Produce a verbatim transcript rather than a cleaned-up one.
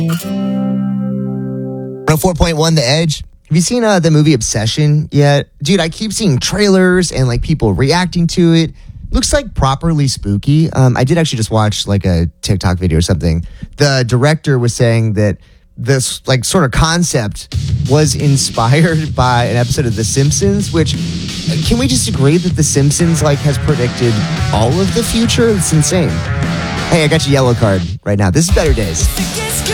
one oh four point one The Edge. Have you seen uh, the movie Obsession yet? Dude, I keep seeing trailers and like people reacting to it. Looks like properly spooky. Um, I did actually just watch like a TikTok video or something. The director was saying that this like sort of concept was inspired by an episode of The Simpsons, which can we just agree that The Simpsons like has predicted all of the future? It's insane. Hey, I got your yellow card right now. This is Better Days.